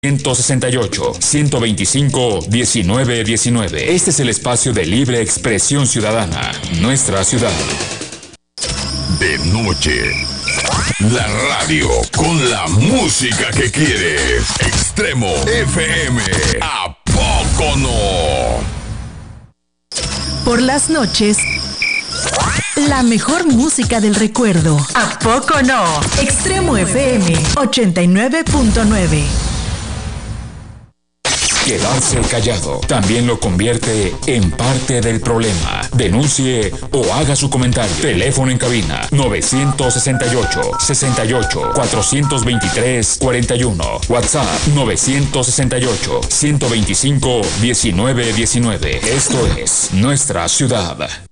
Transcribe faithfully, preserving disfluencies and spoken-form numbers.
ciento sesenta y ocho, ciento veinticinco, diecinueve diecinueve. Este es el espacio de libre expresión ciudadana. Nuestra ciudad. De noche. La radio con la música que quieres. Extremo F M. ¿A poco no? Por las noches, la mejor música del recuerdo. ¿A poco no? Extremo F M ochenta y nueve punto nueve. Quedarse callado también lo convierte en parte del problema. Denuncie o haga su comentario. Teléfono en cabina novecientos sesenta y ocho, sesenta y ocho, cuatrocientos veintitrés, cuarenta y uno. WhatsApp novecientos sesenta y ocho, ciento veinticinco, diecinueve diecinueve. Esto es Nuestra Ciudad.